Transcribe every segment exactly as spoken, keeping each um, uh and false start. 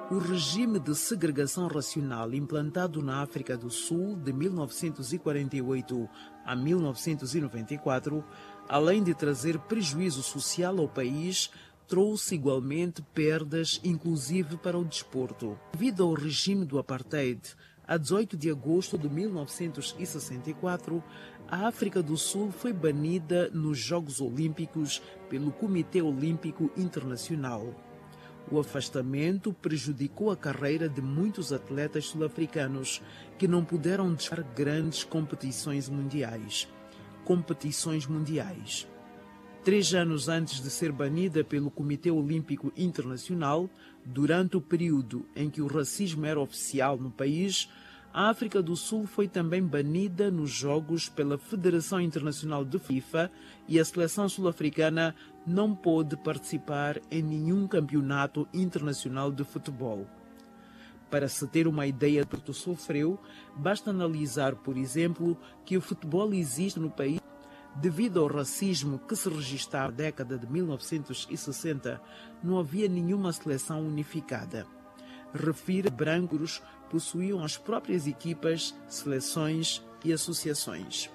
O regime de segregação racial implantado na África do Sul de mil novecentos e quarenta e oito a mil novecentos e noventa e quatro, além de trazer prejuízo social ao país, trouxe igualmente perdas, inclusive para o desporto. Devido ao regime do apartheid, a dezoito de agosto de mil novecentos e sessenta e quatro, a África do Sul foi banida nos Jogos Olímpicos pelo Comitê Olímpico Internacional. O afastamento prejudicou a carreira de muitos atletas sul-africanos que não puderam disputar grandes competições mundiais. Competições mundiais. Três anos antes de ser banida pelo Comitê Olímpico Internacional, durante o período em que o racismo era oficial no país, a África do Sul foi também banida nos Jogos pela Federação Internacional de FIFA e a seleção sul-africana não pôde participar em nenhum campeonato internacional de futebol. Para se ter uma ideia do que sofreu, basta analisar, por exemplo, que o futebol existe no país devido ao racismo que se registrava na década de mil novecentos e sessenta, não havia nenhuma seleção unificada. Refiro que brancos possuíam as próprias equipas, seleções e associações.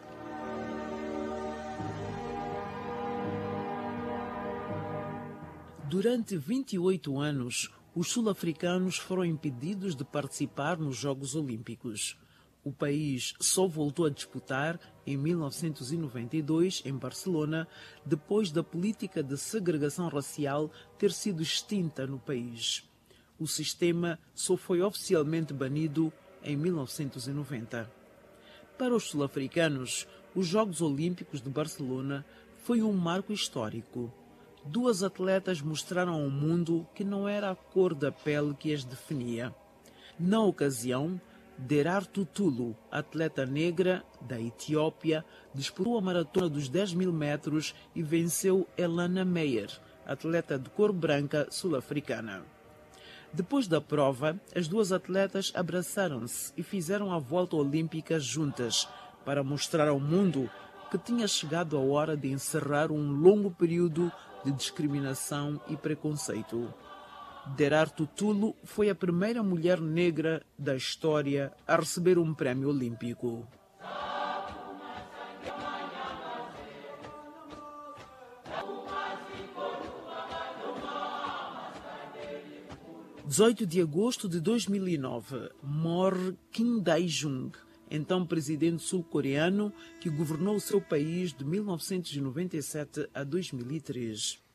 Durante vinte e oito anos, os sul-africanos foram impedidos de participar nos Jogos Olímpicos. O país só voltou a disputar em mil novecentos e noventa e dois, em Barcelona, depois da política de segregação racial ter sido extinta no país. O sistema só foi oficialmente banido em mil novecentos e noventa. Para os sul-africanos, os Jogos Olímpicos de Barcelona foi um marco histórico. Duas atletas mostraram ao mundo que não era a cor da pele que as definia. Na ocasião, Derartu Tulu, atleta negra da Etiópia, disputou a maratona dos dez mil metros e venceu Elana Meyer, atleta de cor branca sul-africana. Depois da prova, as duas atletas abraçaram-se e fizeram a volta olímpica juntas para mostrar ao mundo que tinha chegado a hora de encerrar um longo período de discriminação e preconceito. Derartu Tulu foi a primeira mulher negra da história a receber um prémio olímpico. dezoito de agosto de dois mil e nove, morre Kim Dae-jung, então presidente sul-coreano que governou o seu país de mil novecentos e noventa e sete a dois mil e três.